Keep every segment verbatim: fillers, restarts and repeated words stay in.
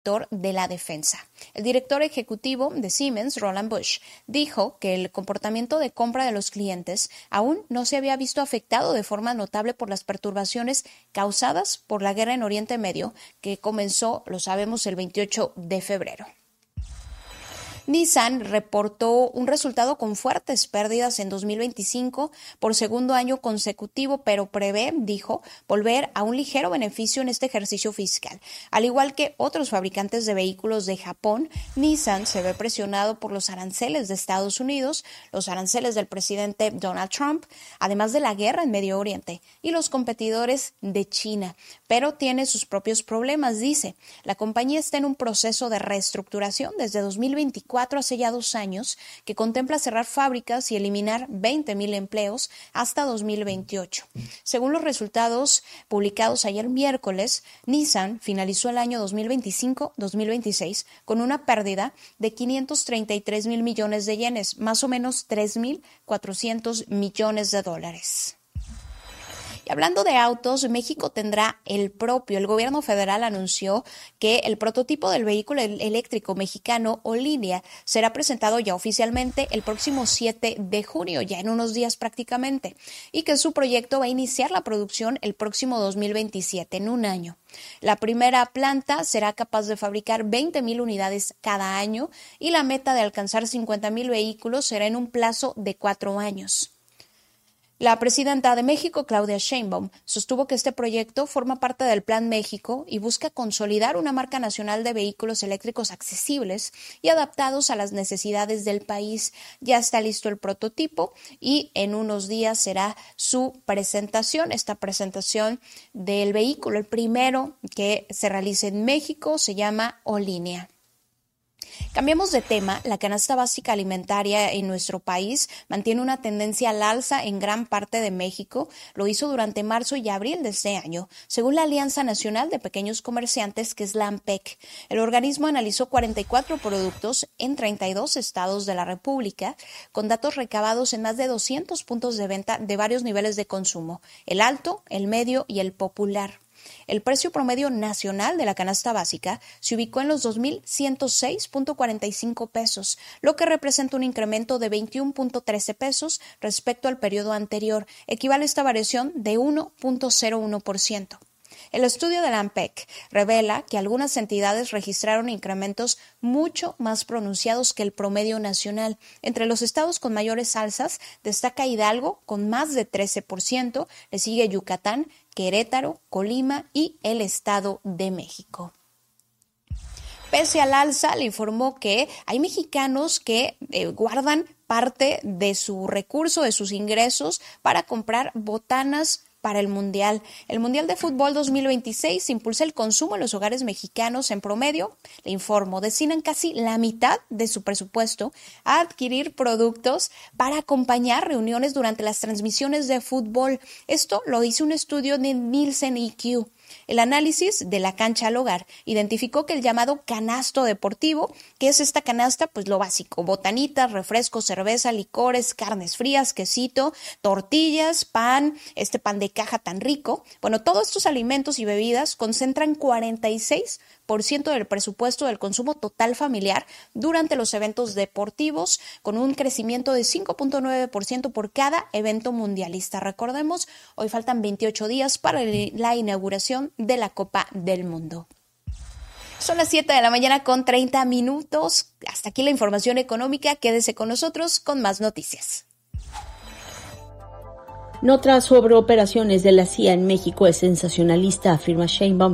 sector de la defensa. El director ejecutivo de Siemens, Roland Busch, dijo que el comportamiento de compra de los clientes aún no se había visto afectado de forma notable por las perturbaciones causadas por la guerra en Oriente Medio, que comenzó, lo sabemos, el veintiocho de febrero. Nissan reportó un resultado con fuertes pérdidas en dos mil veinticinco por segundo año consecutivo, pero prevé, dijo, volver a un ligero beneficio en este ejercicio fiscal. Al igual que otros fabricantes de vehículos de Japón, Nissan se ve presionado por los aranceles de Estados Unidos, los aranceles del presidente Donald Trump, además de la guerra en Medio Oriente y los competidores de China, pero tiene sus propios problemas, dice. La compañía está en un proceso de reestructuración desde dos mil veinticuatro, hace ya dos años, que contempla cerrar fábricas y eliminar veinte mil empleos hasta dos mil veintiocho. Según los resultados publicados ayer miércoles, Nissan finalizó el año dos mil veinticinco dos mil veintiséis con una pérdida de quinientos treinta y tres mil millones de yenes, más o menos tres mil cuatrocientos millones de dólares. Y hablando de autos, México tendrá el propio. El gobierno federal anunció que el prototipo del vehículo eléctrico mexicano Olinia será presentado ya oficialmente el próximo siete de junio, ya en unos días prácticamente, y que su proyecto va a iniciar la producción el próximo dos mil veintisiete, en un año. La primera planta será capaz de fabricar veinte mil unidades cada año y la meta de alcanzar cincuenta mil vehículos será en un plazo de cuatro años. La presidenta de México, Claudia Sheinbaum, sostuvo que este proyecto forma parte del Plan México y busca consolidar una marca nacional de vehículos eléctricos accesibles y adaptados a las necesidades del país. Ya está listo el prototipo y en unos días será su presentación, esta presentación del vehículo. El primero que se realice en México se llama Olinia. Cambiamos de tema. La canasta básica alimentaria en nuestro país mantiene una tendencia al alza en gran parte de México. Lo hizo durante marzo y abril de este año, según la Alianza Nacional de Pequeños Comerciantes, que es la ANPEC. El organismo analizó cuarenta y cuatro productos en treinta y dos estados de la República, con datos recabados en más de doscientos puntos de venta de varios niveles de consumo: el alto, el medio y el popular. El precio promedio nacional de la canasta básica se ubicó en los dos mil ciento seis punto cuarenta y cinco pesos, lo que representa un incremento de veintiuno punto trece pesos respecto al periodo anterior. Equivale a esta variación de uno punto cero uno por ciento. El estudio de la ANPEC revela que algunas entidades registraron incrementos mucho más pronunciados que el promedio nacional. Entre los estados con mayores alzas destaca Hidalgo con más de trece por ciento, le sigue Yucatán, Querétaro, Colima y el Estado de México. Pese al alza, le informó que hay mexicanos que eh, guardan parte de su recurso, de sus ingresos, para comprar botanas para el Mundial. El Mundial de Fútbol dos mil veintiséis impulsa el consumo en los hogares mexicanos. En promedio, le informo, destinan casi la mitad de su presupuesto a adquirir productos para acompañar reuniones durante las transmisiones de fútbol. Esto lo dice un estudio de Nielsen E Q. El análisis de la cancha al hogar identificó que el llamado canasto deportivo, que es esta canasta, pues lo básico: botanitas, refrescos, cerveza, licores, carnes frías, quesito, tortillas, pan, este pan de caja tan rico. Bueno, todos estos alimentos y bebidas concentran cuarenta y seis por ciento del presupuesto del consumo total familiar durante los eventos deportivos, con un crecimiento de cinco punto nueve por ciento por cada evento mundialista. Recordemos, hoy faltan veintiocho días para la inauguración de la Copa del Mundo. Son las siete de la mañana con treinta minutos. Hasta aquí la información económica. Quédese con nosotros con más noticias. Nota sobre operaciones de la C I A en México es sensacionalista, afirma Sheinbaum.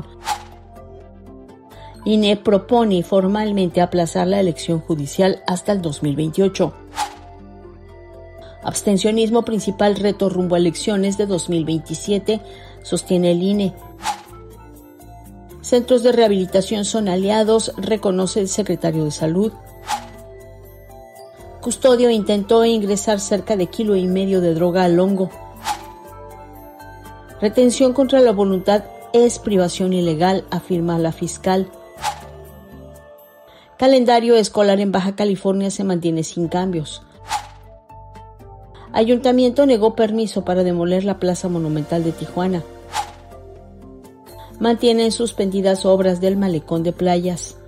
I N E propone formalmente aplazar la elección judicial hasta el dos mil veintiocho. Abstencionismo principal reto rumbo a elecciones de dos mil veintisiete, sostiene el I N E. Centros de rehabilitación son aliados, reconoce el secretario de Salud. Custodio intentó ingresar cerca de kilo y medio de droga al hongo. Retención contra la voluntad es privación ilegal, afirma la fiscal. Calendario escolar en Baja California se mantiene sin cambios. Ayuntamiento negó permiso para demoler la Plaza Monumental de Tijuana. mantienen suspendidas obras del malecón de playas.